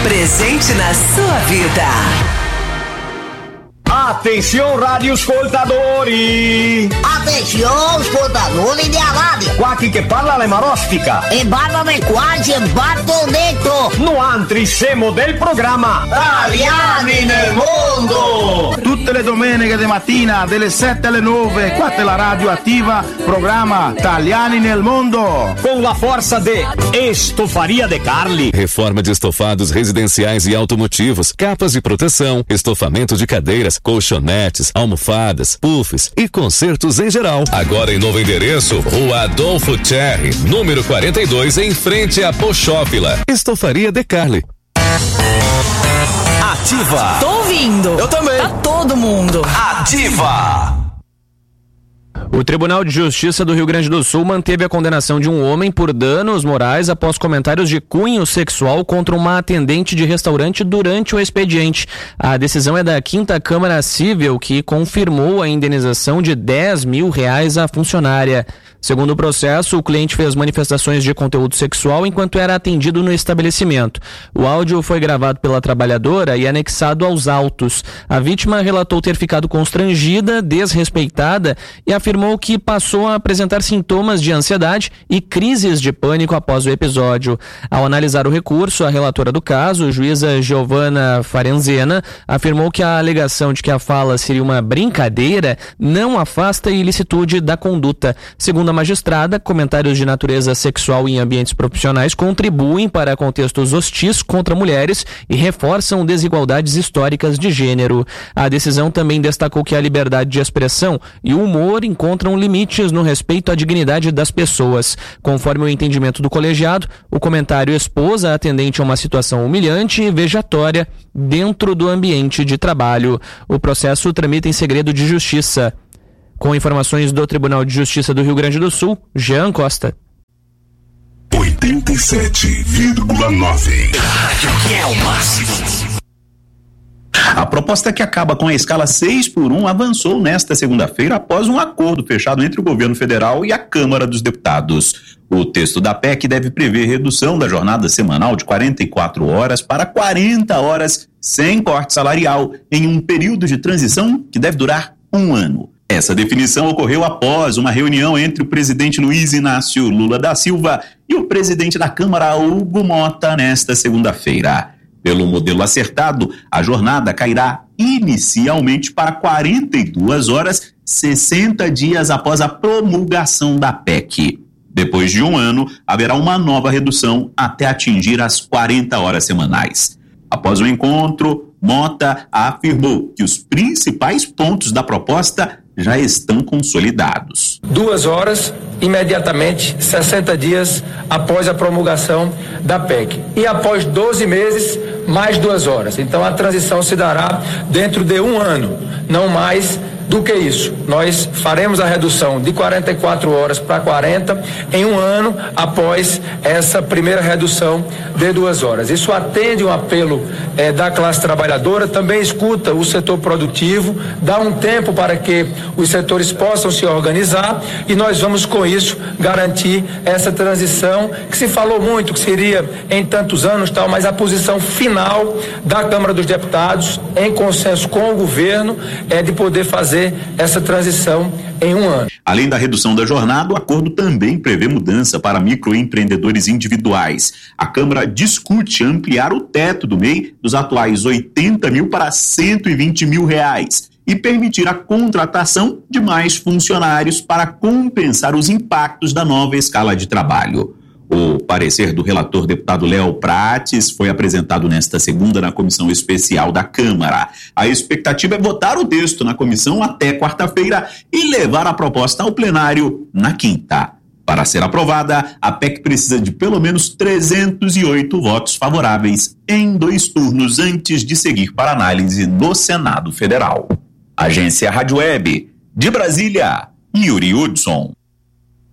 Presente na sua vida. Atenção, radioascoltatori! Atenção, ascoltatori di Aladdin! Qua chi che parla le marostica! E parlano quasi e batto detto! No altri siamo del programma Italiani nel mondo! Tutte le domeniche di mattina, dalle 7 alle 9, qua è la radio attiva, programma Italiani nel mondo! Com la força de Estofaria de Carli. Reforma de estofados residenciais e automotivos, capas de proteção, estofamento de cadeiras, colchonetes, almofadas, puffs e consertos em geral. Agora em novo endereço, Rua Adolfo Cherry, número 42, em frente à Pochófila. Estofaria de Carli. Ativa. Tô ouvindo. Eu também. Tá todo mundo. Ativa. O Tribunal de Justiça do Rio Grande do Sul manteve a condenação de um homem por danos morais após comentários de cunho sexual contra uma atendente de restaurante durante o expediente. A decisão é da 5ª Câmara Cível, que confirmou a indenização de R$10 mil à funcionária. Segundo o processo, o cliente fez manifestações de conteúdo sexual enquanto era atendido no estabelecimento. O áudio foi gravado pela trabalhadora e anexado aos autos. A vítima relatou ter ficado constrangida, desrespeitada e afirmou que passou a apresentar sintomas de ansiedade e crises de pânico após o episódio. Ao analisar o recurso, a relatora do caso, juíza Giovana Farenzena, afirmou que a alegação de que a fala seria uma brincadeira não afasta a ilicitude da conduta. Segundo a magistrada, comentários de natureza sexual em ambientes profissionais contribuem para contextos hostis contra mulheres e reforçam desigualdades históricas de gênero. A decisão também destacou que a liberdade de expressão e o humor encontram limites no respeito à dignidade das pessoas. Conforme o entendimento do colegiado, o comentário expôs a atendente a uma situação humilhante e vejatória dentro do ambiente de trabalho. O processo tramita em segredo de justiça. Com informações do Tribunal de Justiça do Rio Grande do Sul, Jean Costa. 87,9. Que é o máximo. A proposta que acaba com a escala 6x1 avançou nesta segunda-feira após um acordo fechado entre o governo federal e a Câmara dos Deputados. O texto da PEC deve prever redução da jornada semanal de 44 horas para 40 horas sem corte salarial em um período de transição que deve durar um ano. Essa definição ocorreu após uma reunião entre o presidente Luiz Inácio Lula da Silva e o presidente da Câmara, Hugo Mota, nesta segunda-feira. Pelo modelo acertado, a jornada cairá inicialmente para 42 horas, 60 dias após a promulgação da PEC. Depois de um ano, haverá uma nova redução até atingir as 40 horas semanais. Após o encontro, Mota afirmou que os principais pontos da proposta já estão consolidados. 2 horas, imediatamente, 60 dias após a promulgação da PEC. E após 12 meses, mais 2 horas. Então a transição se dará dentro de um ano, não mais do que isso. Nós faremos a redução de 44 horas para 40 em um ano após essa primeira redução de 2 horas. Isso atende um apelo da classe trabalhadora, também escuta o setor produtivo, dá um tempo para que os setores possam se organizar e nós vamos com isso garantir essa transição que se falou muito que seria em tantos anos tal, mas a posição final da Câmara dos Deputados, em consenso com o governo, é de poder fazer essa transição em um ano. Além da redução da jornada, o acordo também prevê mudança para microempreendedores individuais. A Câmara discute ampliar o teto do MEI dos atuais 80 mil para 120 mil reais e permitir a contratação de mais funcionários para compensar os impactos da nova escala de trabalho. O parecer do relator deputado Léo Prates foi apresentado nesta segunda na comissão especial da Câmara. A expectativa é votar o texto na comissão até quarta-feira e levar a proposta ao plenário na quinta. Para ser aprovada, a PEC precisa de pelo menos 308 votos favoráveis em 2 turnos antes de seguir para análise no Senado Federal. Agência Rádio Web, de Brasília, Yuri Hudson.